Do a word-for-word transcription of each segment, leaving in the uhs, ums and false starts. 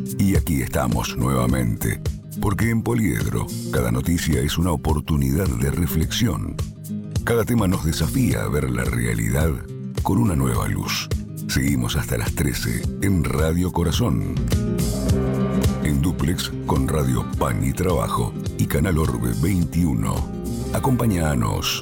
Y aquí estamos nuevamente, porque en Poliedro, cada noticia es una oportunidad de reflexión. Cada tema nos desafía a ver la realidad con una nueva luz. Seguimos hasta las trece en Radio Corazón. En dúplex con Radio Pan y Trabajo y Canal Orbe veintiuno. Acompáñanos.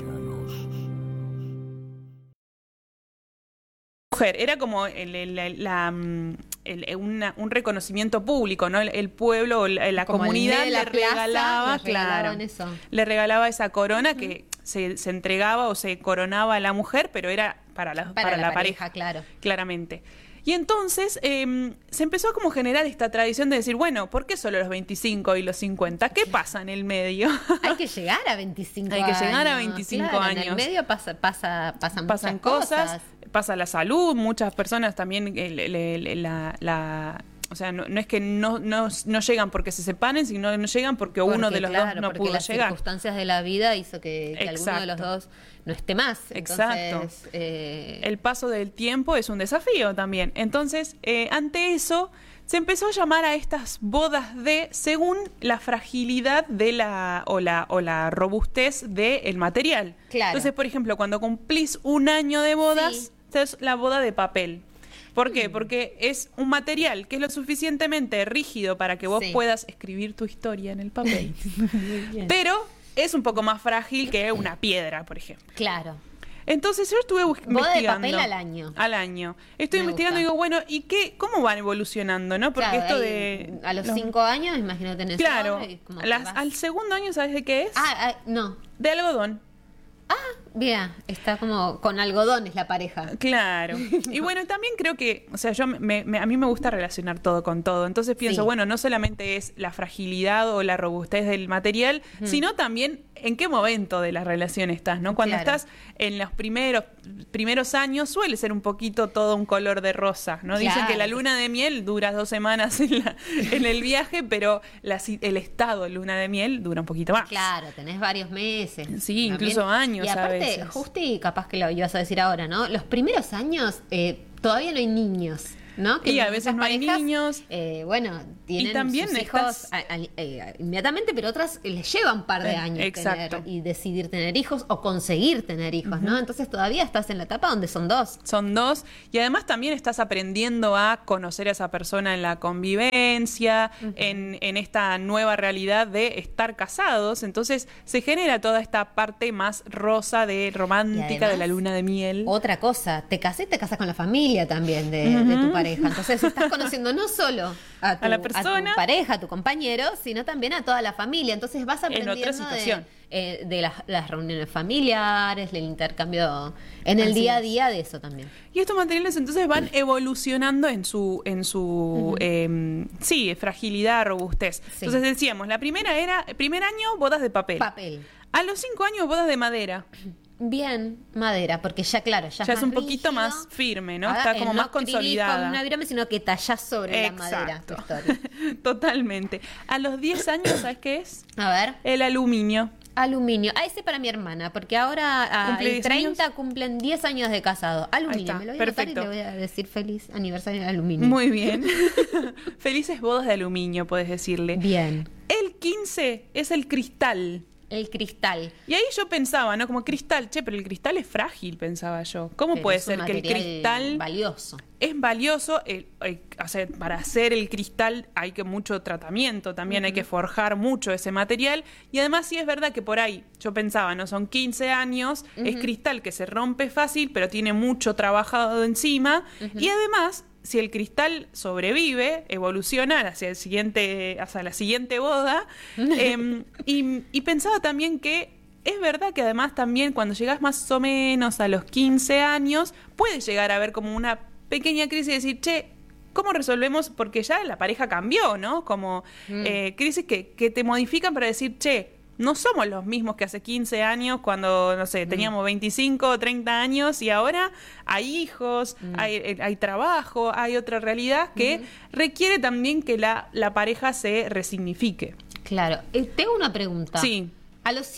Era como el, el, la, la, el, una, un reconocimiento público, ¿no? El, el pueblo, la, la comunidad la le plaza, regalaba, claro, eso. le regalaba esa corona uh-huh. que se, se entregaba o se coronaba a la mujer, pero era para la, para para la, la pareja, pareja, claro. Claramente. Y entonces eh, se empezó a como generar esta tradición de decir, bueno, ¿por qué solo los veinticinco y los cincuenta? ¿Qué pasa en el medio? Hay que llegar a veinticinco Hay años. que llegar a veinticinco claro, años. En el medio pasa, pasa, pasan, pasan muchas cosas, cosas, pasa la salud, muchas personas también, eh, le, le, la... la o sea, no, no es que no, no, no llegan porque se separen, sino que no llegan porque, porque uno de los claro, dos no porque pudo las llegar. Las circunstancias de la vida hizo que, que alguno de los dos no esté más. Exacto. Entonces, eh... El paso del tiempo es un desafío también. Entonces, eh, ante eso, se empezó a llamar a estas bodas de según la fragilidad de la o la, o la robustez del material. Claro. Entonces, por ejemplo, cuando cumplís un año de bodas, sí. es la boda de papel. ¿Por qué? Porque es un material que es lo suficientemente rígido para que vos sí. puedas escribir tu historia en el papel. Pero es un poco más frágil que una piedra, por ejemplo. Claro. Entonces yo estuve bus- Boda investigando. de papel al año. Al año. Estoy Me investigando gusta. y digo, bueno, ¿y qué? ¿Cómo van evolucionando, no? Porque claro, esto ahí, de... a los cinco años, imagínate en eso. Claro. Las, al segundo año, ¿sabes de qué es? Ah, ah, no. De algodón. Ah, bien, está como con algodones la pareja. Claro. Y bueno, también creo que, o sea, yo me, me, a mí me gusta relacionar todo con todo. Entonces pienso, sí. bueno, no solamente es la fragilidad o la robustez del material, mm. sino también en qué momento de la relación estás, ¿no? Cuando claro. estás en los primeros primeros años suele ser un poquito todo un color de rosa, ¿no? Claro. Dicen que la luna de miel dura dos semanas en, la, en el viaje, pero la, el estado luna de miel dura un poquito más. Claro, tenés varios meses. Sí, también, incluso años y aparte, a veces. Justi, capaz que lo ibas a decir ahora, ¿no? Los primeros años eh, todavía no hay niños, ¿no? Que y a veces no parejas, hay niños. Eh, bueno, tienen y también sus estás... hijos a, a, a, inmediatamente, pero otras les llevan un par de años eh, tener, y decidir tener hijos o conseguir tener hijos, uh-huh. ¿no? Entonces todavía estás en la etapa donde son dos. Son dos. Y además también estás aprendiendo a conocer a esa persona en la convivencia, uh-huh. en, en esta nueva realidad de estar casados. Entonces se genera toda esta parte más rosa, de romántica, además, de la luna de miel. Otra cosa, te casé, te casas con la familia también de, uh-huh. de tu pareja. Entonces estás conociendo no solo a tu, a la persona, a tu pareja, a tu compañero, sino también a toda la familia. Entonces vas aprendiendo en otra situación. de, eh, de las, las reuniones familiares, el intercambio en el Así día a es. día de eso también. Y estos materiales entonces van evolucionando en su, en su uh-huh. eh, sí, fragilidad, robustez. Sí. Entonces decíamos, la primera era, primer año, bodas de papel. Papel. A los cinco años, bodas de madera. Bien, madera, porque ya, claro, ya, ya es, es un rígido. poquito más firme, ¿no? Ahora, Está como no más consolidada. Con una virome, sino que tallás sobre Exacto. la madera. Tu historia. Totalmente. A los diez años, ¿sabes qué es? A ver. El aluminio. Aluminio. Ah, ese para mi hermana, porque ahora a treinta años? Cumplen diez años de casado. Aluminio, me lo voy a anotar y le voy a decir feliz aniversario de aluminio. Muy bien. Felices bodas de aluminio, puedes decirle. Bien. El quince es el cristal. El cristal. Y ahí yo pensaba, ¿no? Como cristal, che, pero el cristal es frágil, pensaba yo. ¿Cómo pero puede es ser que el cristal... valioso. Es valioso, el, el, o sea, para hacer el cristal hay que mucho tratamiento, también uh-huh. hay que forjar mucho ese material. Y además sí es verdad que por ahí, yo pensaba, ¿no? Son quince años, uh-huh. es cristal que se rompe fácil, pero tiene mucho trabajado encima. Uh-huh. Y además... si el cristal sobrevive, evoluciona hacia el siguiente, hacia la siguiente boda, eh, y, y pensaba también que es verdad que además también cuando llegas más o menos a los quince años, puede llegar a haber como una pequeña crisis y decir, che, ¿cómo resolvemos? Porque ya la pareja cambió, ¿no? Como mm. eh, crisis que, que te modifican para decir, che, no somos los mismos que hace quince años cuando, no sé, teníamos veinticinco o treinta años y ahora hay hijos, mm. hay, hay trabajo, hay otra realidad que mm. requiere también que la, la pareja se resignifique. Claro. Eh, tengo una pregunta. Sí. A los siete,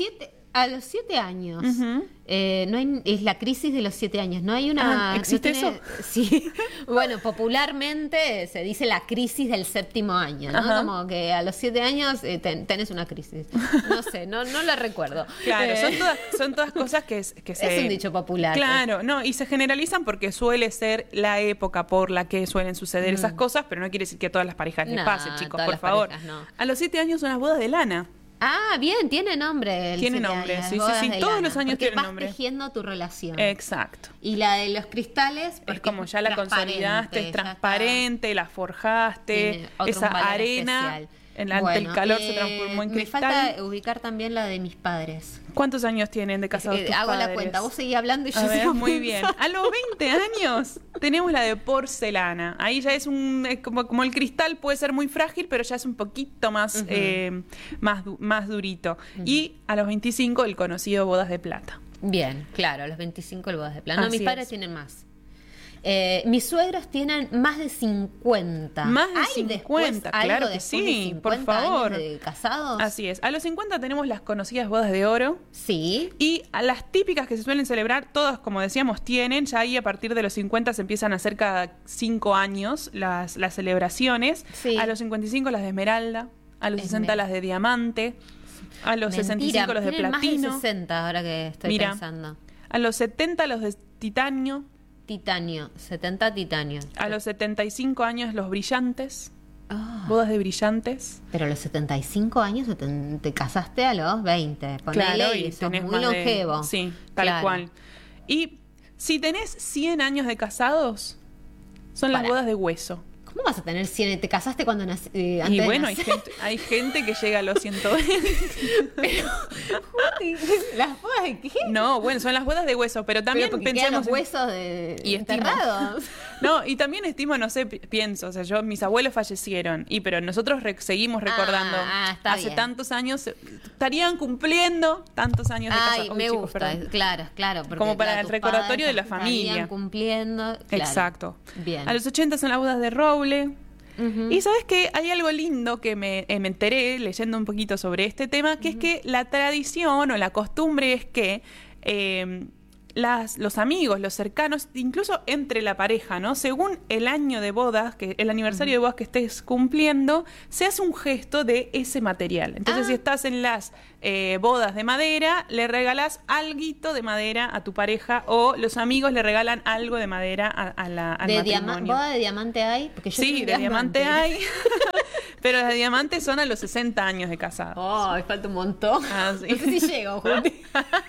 A los siete años. Uh-huh. eh, no hay, es la crisis de los siete años. No hay una... Ah, ¿existe no eso? Tiene, sí. Bueno, popularmente se dice la crisis del séptimo año, ¿no? Uh-huh. Como que a los siete años eh, ten, tenés una crisis. No sé, no, no la recuerdo. Claro, eh, son, todas, son todas cosas que, que se... Es un dicho popular. Claro, no, y se generalizan porque suele ser la época por la que suelen suceder mm. esas cosas, pero no quiere decir que a todas las parejas les no, pase, chicos, por favor. Parejas, no. A los siete años son las bodas de lana. Ah, bien, tiene nombre. El tiene nombre, años, sí, sí, sí, todos lana, los años tiene vas nombre. Vas tejiendo tu relación. Exacto. Y la de los cristales... Es como ya la consolidaste, es transparente, la forjaste, esa arena... Especial. En la, bueno, ante el calor eh, se transformó en cristal. Me falta ubicar también la de mis padres. ¿Cuántos años tienen de casados eh, tus Hago padres? la cuenta, vos seguís hablando y yo a ver, sigo muy bien. A los veinte años tenemos la de porcelana. Ahí ya es un es como, como el cristal puede ser muy frágil, pero ya es un poquito más, uh-huh. eh, más, más durito. Uh-huh. Y a los veinticinco el conocido bodas de plata. Bien, claro, a los veinticinco el bodas de plata. No, Así mis padres es. tienen más. Eh, mis suegros tienen más de cincuenta. Más de cincuenta, claro que sí, por favor. Años de casados. Así es. A los cincuenta tenemos las conocidas bodas de oro. Sí. Y a las típicas que se suelen celebrar, todas, como decíamos, tienen. Ya ahí a partir de los cincuenta se empiezan a hacer cada cinco años las, las celebraciones. Sí. A los cincuenta y cinco las de esmeralda. A los sesenta las de diamante. A los Mentira, sesenta y cinco los de platino. Más de sesenta ahora que estoy Mira, pensando. A los setenta los de titanio. Titanio, setenta titanio. A los setenta y cinco años los brillantes. Oh. Bodas de brillantes. Pero a los setenta y cinco años te, te casaste a los veinte. Ponele, claro, y y sos muy más longevo. De, sí, tal claro. cual. Y si tenés cien años de casados, son Para. las bodas de hueso. ¿Cómo vas a tener cien? ¿Te casaste cuando nací? Eh, antes y bueno, de hay gente, hay gente que llega a los ciento veinte. Pero, ¿las bodas de qué? No, bueno, son las bodas de hueso, pero también pero pensemos... los huesos de y enterrados. No, y también estimo, no sé, pienso, o sea, yo, mis abuelos fallecieron, y pero nosotros re, seguimos recordando, ah, ah, hace bien. tantos años, estarían cumpliendo tantos años de Ay, casados. me Uy, chicos, gusta, perdón. claro, claro. Porque, como para claro, el recordatorio de la familia. Estarían cumpliendo. Claro. Exacto. Bien. A los ochenta son las bodas de roble. Uh-huh. Y sabes que hay algo lindo que me, eh, me enteré leyendo un poquito sobre este tema, que uh-huh. es que la tradición o la costumbre es que eh, las, los amigos, los cercanos, incluso entre la pareja, ¿no? Según el año de bodas, que el aniversario uh-huh. de bodas que estés cumpliendo, se hace un gesto de ese material. Entonces, ah. si estás en las eh, bodas de madera, le regalás alguito de madera a tu pareja, o los amigos le regalan algo de madera a, a la, al ¿De matrimonio. diama- ¿Boda de diamante hay? Porque yo sí, de diamante, diamante hay. Pero las de diamante son a los sesenta años de casado. Oh, me falta un montón. Ah, sí. No sé si llego, Juti.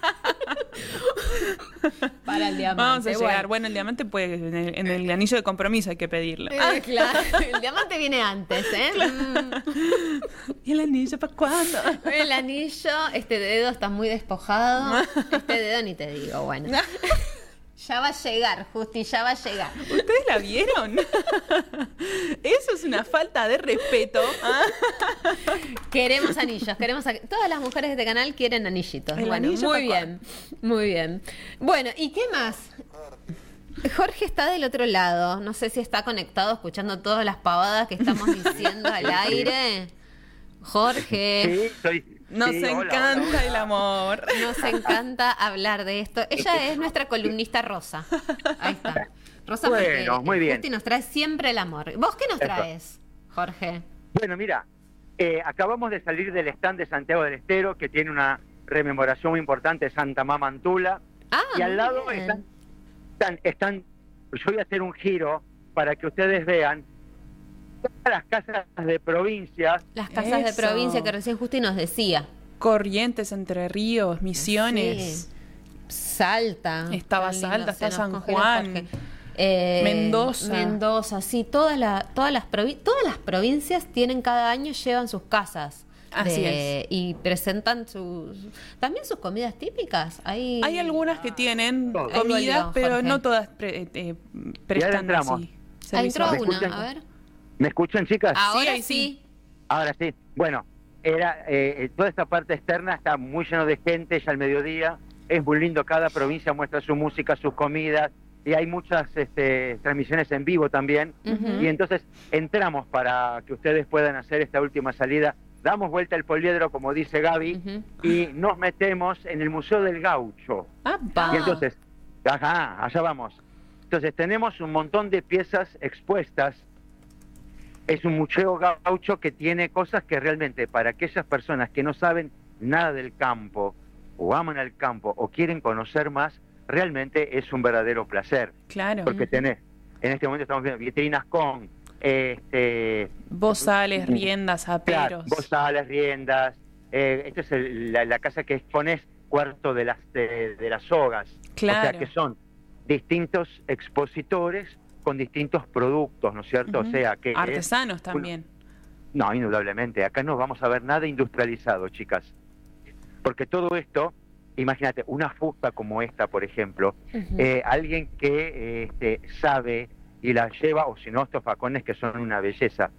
Para el diamante. Vamos a bueno. llegar. Bueno, el diamante puede, en el, en el anillo de compromiso hay que pedirlo. Eh, ah. Claro, el diamante viene antes, ¿eh? Claro. ¿Y el anillo para cuándo? El anillo, este dedo está muy despojado. Este dedo ni te digo, bueno. Ya va a llegar, Justi, ya va a llegar. ¿Ustedes la vieron? Eso es una falta de respeto. Queremos anillos, queremos a... Todas las mujeres de este canal quieren anillitos. El bueno, anillo muy bien, muy bien. Bueno, ¿y qué más? Jorge está del otro lado. No sé si está conectado escuchando todas las pavadas que estamos diciendo al aire. Jorge. Sí, soy... Nos sí, encanta hola, hola. el amor. Nos encanta hablar de esto. Ella es nuestra columnista Rosa. Ahí está. Rosa, bueno, porque muy bien. Justi nos trae siempre el amor. ¿Vos qué nos traes, Jorge? Bueno, mira, eh, acabamos de salir del stand de Santiago del Estero, que tiene una rememoración muy importante de Santa Mama Antula. Ah, y al lado bien. están, están, están, yo voy a hacer un giro para que ustedes vean todas las casas de provincias. Las casas Eso. de provincia que recién Justi nos decía. Corrientes, Entre Ríos, Misiones. Sí. Salta. Estaba Qué lindo, Salta, se está nos San congeló Juan. Jorge. Eh, Mendoza. Mendoza, sí, todas la, todas las provi- todas las provincias tienen cada año, llevan sus casas. Así de- es. Y presentan sus también sus comidas típicas. Hay, Hay algunas que tienen Todo. Ahí comidas, volvió, pero Jorge. no todas pre- eh, prestan entramos. así. Ah, entró servicio. ¿Me una, escuchan? a ver. ¿Me escuchan, chicas? Ahora ahí sí. sí. Ahora sí. Bueno, era eh, toda esta parte externa está muy lleno de gente ya al mediodía. Es muy lindo, cada provincia muestra su música, sus comidas, y hay muchas este, transmisiones en vivo también. Ujú. Y entonces entramos para que ustedes puedan hacer esta última salida damos vuelta al poliedro, como dice Gaby, Ujú. y nos metemos en el Museo del Gaucho. ¡Apa! Y entonces, ajá, allá vamos. Entonces tenemos un montón de piezas expuestas. Es un museo gaucho que tiene cosas que realmente para aquellas personas que no saben nada del campo, o aman al campo, o quieren conocer más, realmente es un verdadero placer. Claro. Porque tenés, en este momento estamos viendo vitrinas con este, Bozales, riendas, claro, aperos. bozales, riendas. Eh, esta es el- la, la casa que expones cuarto de las de, de las sogas. Claro. O sea que son distintos expositores con distintos productos, ¿no es cierto? Ujú. O sea que es- Artesanos también. no, indudablemente. Acá no vamos a ver nada industrializado, chicas. Porque todo esto, imagínate, una fusta como esta, por ejemplo, Ujú. eh, alguien que eh, este, sabe y la lleva, o si no, estos facones que son una belleza.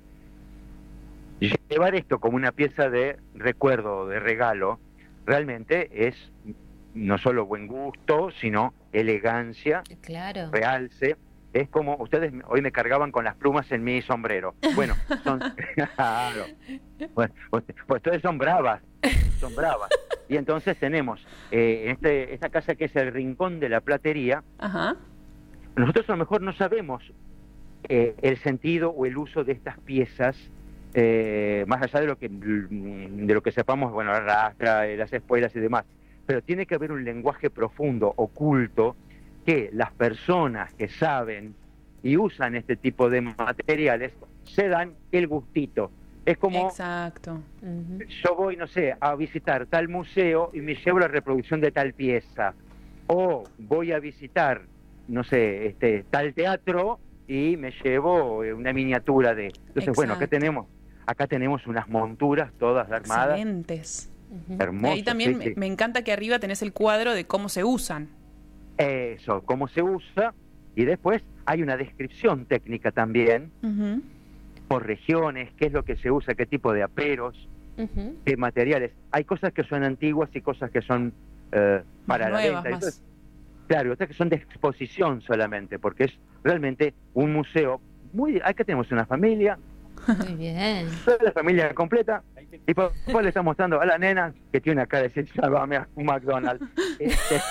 Llevar esto como una pieza de recuerdo, de regalo, realmente es no solo buen gusto, sino elegancia, Claro. realce. Es como, ustedes hoy me cargaban con las plumas en mi sombrero. Bueno, son... claro. Bueno, pues, pues ustedes son bravas, son bravas. Y entonces tenemos eh, en este, esta casa que es el Rincón de la Platería. Ajá. Nosotros a lo mejor no sabemos eh, el sentido o el uso de estas piezas, eh, más allá de lo que de lo que sepamos, bueno, la rastra, eh, las espuelas y demás, pero tiene que haber un lenguaje profundo, oculto, que las personas que saben y usan este tipo de materiales se dan el gustito. Es como Exacto. Ujú. yo voy, no sé, a visitar tal museo y me llevo la reproducción de tal pieza, o voy a visitar, no sé, este tal teatro y me llevo eh, una miniatura de... Entonces, bueno, acá Exacto. tenemos, acá tenemos unas monturas todas armadas, Excelentes. Ujú. hermosas. Ahí también sí, me, sí. me encanta que arriba tenés el cuadro de cómo se usan. Eso, cómo se usa, y después hay una descripción técnica también, Ujú. por regiones, qué es lo que se usa, qué tipo de aperos, Ujú. qué materiales. Hay cosas que son antiguas y cosas que son eh, para la nuevas, venta. más. Entonces, claro, y otras que son de exposición solamente, porque es realmente un museo muy... Acá tenemos una familia, Muy bien. toda la familia completa, y por le está mostrando a la nena que tiene una cara de decir, llámame a un McDonald's. Este,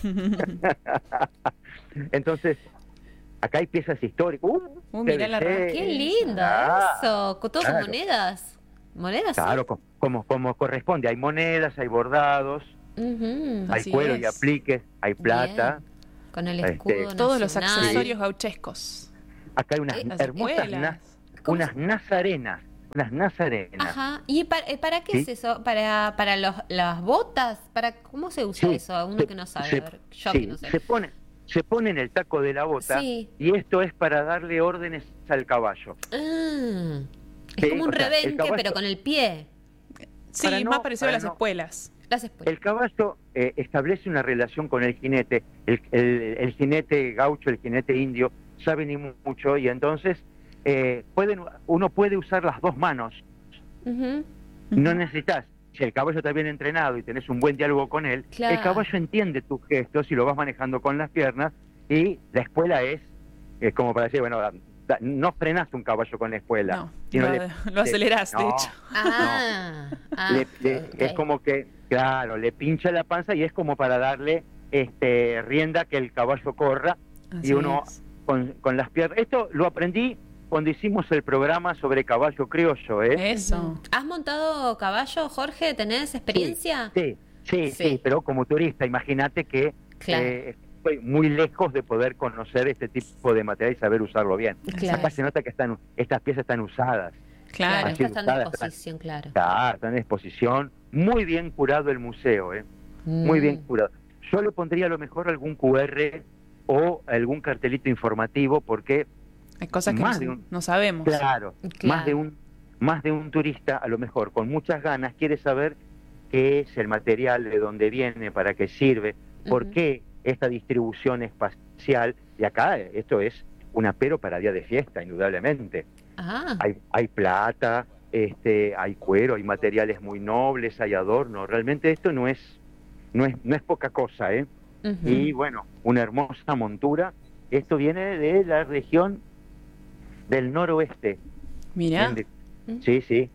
entonces, acá hay piezas históricas. Uh, Uh, mirá la T V C, ra- Qué lindo ah, eso. Con todo con claro. monedas. ¿Monedas? Claro, co- como, como corresponde. Hay monedas, hay bordados, Ujú. hay Así cuero y es. apliques, hay plata. Bien. Con el Este, escudo Todos los nacional. accesorios gauchescos. Acá hay unas Eh, Las hermosas espuelas. na- ¿Cómo unas nazarenas, unas nazarenas. Ajá. ¿Y para, eh, para qué Sí. es eso? ¿Para, para los, las botas? ¿Para cómo se usa Sí, eso? Uno se- que no sabe. se- A ver, yo sí, que no sé. se pone, se pone en el taco de la bota, Sí. y esto es para darle órdenes al caballo. Ah, es Sí, como un o sea, el rebenque, caballo- pero con el pie. Sí, Para no- más parecido a para las no- espuelas. Las espuelas. El caballo eh, establece una relación con el jinete. El, el- el jinete gaucho, el jinete indio, saben y mucho, y entonces eh, pueden, uno puede usar las dos manos. Ujú. No Ujú. necesitas, si el caballo está bien entrenado y tenés un buen diálogo con él, Claro. el caballo entiende tus gestos y lo vas manejando con las piernas, y la espuela es, es como para decir, bueno, da- da- no frenás un caballo con la espuela. No, sino lo, le- lo le- acelerás, de no, hecho. Ah, ah, le- le- ok. es como que, claro, le pincha la panza y es como para darle este rienda que el caballo corra Así y uno es. con, con las piernas. Esto lo aprendí cuando hicimos el programa sobre caballo criollo, ¿eh? Eso. Ujú. ¿Has montado caballo, Jorge? ¿Tenés experiencia? Sí, sí, sí, Sí. pero como turista, imagínate que Claro. eh, estoy muy lejos de poder conocer este tipo de material y saber usarlo bien. Claro. Acá se nota que están estas piezas están usadas, Claro, Claro. Así está en usadas, disposición, claro. está- están en exposición, muy bien curado el museo, ¿eh? Muy bien Mm. curado. Yo le pondría a lo mejor algún cu erre o algún cartelito informativo, porque Hay cosas que Más no, de un- no sabemos. claro, Claro. más de un más de un turista a lo mejor con muchas ganas quiere saber qué es el material, de dónde viene, para qué sirve, por Ujú. qué esta distribución espacial. Y acá eh, esto es un apero para día de fiesta, indudablemente. Ah, Hay, hay plata, este, hay cuero, hay materiales muy nobles, hay adornos. Realmente esto no es no es no es poca cosa, ¿eh? ujú. Y bueno, una hermosa montura. Esto viene de la región del noroeste. Mirá. Bien de- Sí, sí.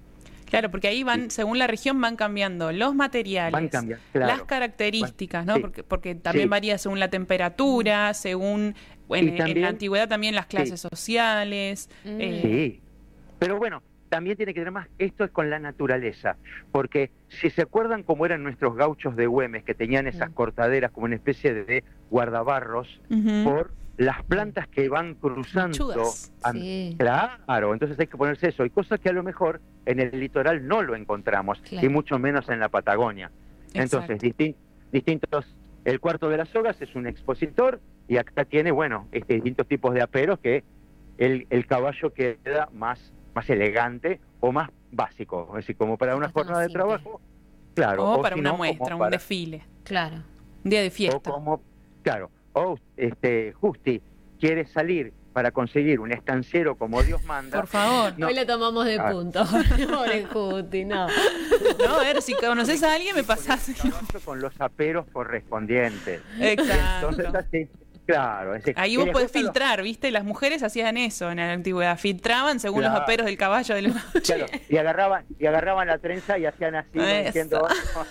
Claro, porque ahí van, según la región, van cambiando los materiales, Van cambiando, claro. las características, ¿no? Sí. Porque, porque también Sí. varía según la temperatura, según, bueno, Y en también- la antigüedad también las clases Sí. sociales. Mm. eh, Sí, pero bueno, también tiene que ver más, esto es con la naturaleza, porque si se acuerdan cómo eran nuestros gauchos de Güemes, que tenían esas Mm. cortaderas como una especie de guardabarros, ujú. por las plantas que van cruzando. Lechugas. a- Sí. Claro, entonces hay que ponerse eso, y cosas que a lo mejor en el litoral no lo encontramos, Claro. y mucho menos en la Patagonia. Entonces, Exacto. distin- distintos, el cuarto de las sogas es un expositor, y acá tiene, bueno, este, distintos tipos de aperos que el, el caballo queda más, más elegante o más básico, es decir, como para una Está más jornada de simple. trabajo, claro, o o para si una no, como muestra, un para- desfile, Claro. un día de o fiesta. como, claro, o este, Justi quiere salir para conseguir un estanciero como Dios manda. Por favor. No. Hoy lo tomamos de Ah. punto. Pobre Juti, no. No, a ver, si conoces a alguien me pasás. Caballo con los aperos correspondientes. Exacto. Entonces así, claro. es decir, Ahí y vos les podés gustan los- filtrar, ¿viste? Las mujeres hacían eso en la antigüedad, filtraban según los Claro. aperos del caballo del Claro, y agarraban, y agarraban la trenza y hacían así, ¿no? Eso. diciendo.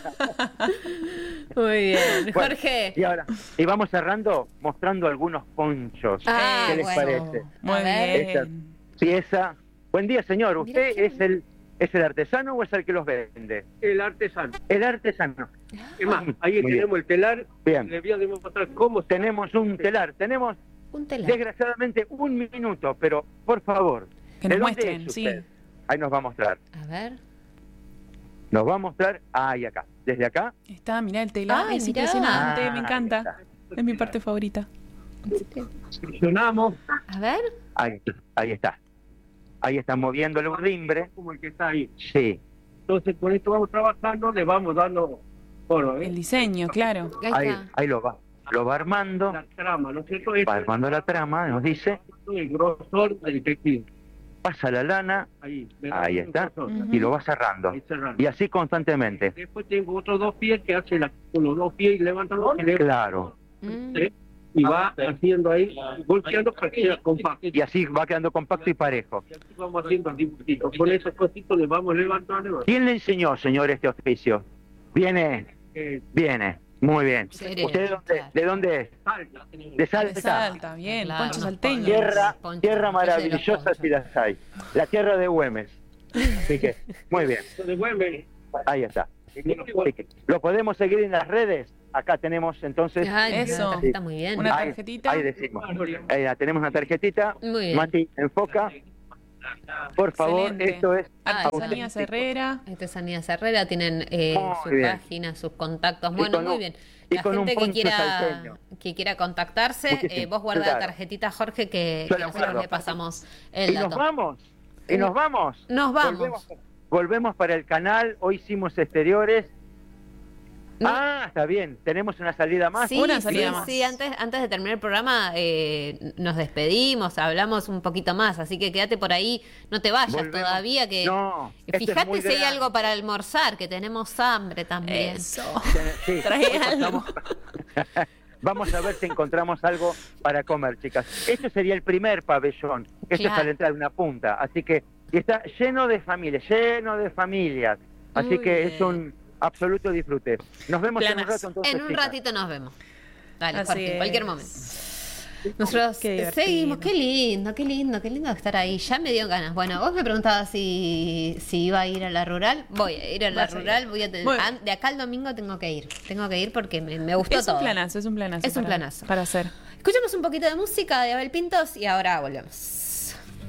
Muy bien. Bueno, Jorge. Y ahora, y vamos cerrando mostrando algunos ponchos. Ah, ¿Qué les bueno. parece? Muy A ver. bien. Pieza. Buen día, señor. Mirá ¿Usted qué es el es el artesano o es el que los vende? El artesano. El artesano. Es más, ahí Muy bien. tenemos el telar. Bien. Le voy a demostrar cómo se Tenemos un telar. Tenemos Un telar. desgraciadamente un minuto, pero por favor. Que ¿de nos dónde muestren, es sí. usted? Ahí nos va a mostrar. A ver. Nos va a mostrar ahí acá. Desde acá. Está, mirá el telar, Ay, es mirá. impresionante, Ah, me ahí encanta. está. Es mi parte favorita. presionamos, A ver. Ahí, ahí está. Ahí está moviendo el urdimbre. como el que está ahí. Sí. Entonces, con esto vamos trabajando, le vamos dando bueno, El ¿eh? diseño, claro. Ahí Ahí, está. ahí lo va. Lo va armando. la trama, ¿no es cierto? Esto Va es armando la trama, nos dice. el grosor del textil. Pasa la lana Ahí, Ahí está. Ujú. y lo va cerrando. Ahí cerrando. Y así constantemente. Después tengo otros dos pies que hace la, con los dos pies y levantan los pies Claro. Mm. y va haciendo ahí, golpeando para que sea compacto. Y así va quedando compacto y parejo. Y así vamos haciendo así un poquito. Con esos cositos le vamos levantando. ¿Quién le enseñó, señor, este oficio? Viene, Eh, viene. Muy bien. Sereno, ¿Usted de dónde, claro. de dónde es? salta. De De Salta. Salta, bien, Claro, poncho unos salteño. ponchos. Tierra, Poncho, tierra yo sé de los maravillosa ponchos. si las hay. La tierra de Güemes. Así que, muy bien. Entonces, bueno, Ahí está. Así que, ¿lo podemos seguir en las redes? Acá tenemos entonces. Ay, Eso. Eso. Está muy bien. Una Ahí- tarjetita. Ahí decimos. Ahí la tenemos una tarjetita. Muy bien. Mati, enfoca. Por favor, Excelente. esto es Artesanía auténtico. Herrera. Artesanía Herrera, tienen eh, Muy su bien. página, sus contactos. Y Bueno, con muy un- bien. y La con un gente que poncho quiera, salteño. que quiera contactarse, Muchísimo. eh, vos guarda Claro. la tarjetita, Jorge, que, Yo que la nosotros guardo. le pasamos el Y nos dato. vamos. Y nos vamos. Nos vamos. Volvemos, volvemos para el canal. Hoy hicimos exteriores. No. Ah, está bien. Tenemos una salida más. Sí, Una sí, salida más. sí, antes, antes de terminar el programa eh, nos despedimos, hablamos un poquito más, así que quédate por ahí, no te vayas Volvemos. todavía, que No, esto es fíjate muy si hay grande. algo para almorzar, que tenemos hambre también. Eso. Sí, Trae hoy algo. pasamos- Vamos a ver si encontramos algo para comer, chicas. Este sería el primer pabellón. Esto Claro. es para entrar una punta. Así que y está lleno de familias, lleno de familias. Así Muy que es bien. un absoluto disfrute. Nos vemos en un Planazo. rato entonces. En un chicas. ratito nos vemos. Dale, Así Jorge, en cualquier es. momento. Nosotros Qué divertido. seguimos, qué lindo, qué lindo, qué lindo estar ahí. Ya me dio ganas. Bueno, vos me preguntabas si, si iba a ir a la rural. Voy a ir a la Vas a ir. rural. Voy a tener, Muy bien. an- de acá al domingo tengo que ir. Tengo que ir porque me, me gustó Es todo. un planazo, es un planazo. Es un para- planazo. Para hacer. Escuchamos un poquito de música de Abel Pintos y ahora volvemos.